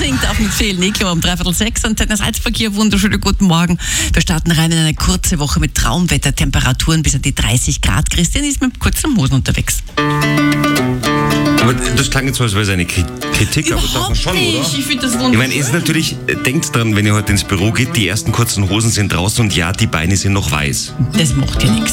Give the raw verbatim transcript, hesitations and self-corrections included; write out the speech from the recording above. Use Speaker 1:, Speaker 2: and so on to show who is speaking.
Speaker 1: Unbedingt darf nicht fehlen. Nico um dreiviertel sechs und Zeitner Salzverkehr. Wunderschönen guten Morgen. Wir starten rein in eine kurze Woche mit Traumwetter, Temperaturen bis an die dreißig Grad. Christian ist mit kurzen Hosen unterwegs.
Speaker 2: Aber das klang jetzt so, als wäre es eine Kritik, aber davon schon,
Speaker 1: nicht.
Speaker 2: oder?
Speaker 1: Ich finde das wunderschön.
Speaker 2: Ich meine, es ist natürlich, denkt dran, wenn ihr heute ins Büro geht, die ersten kurzen Hosen sind draußen und ja, die Beine sind noch weiß.
Speaker 1: Das macht ja nichts.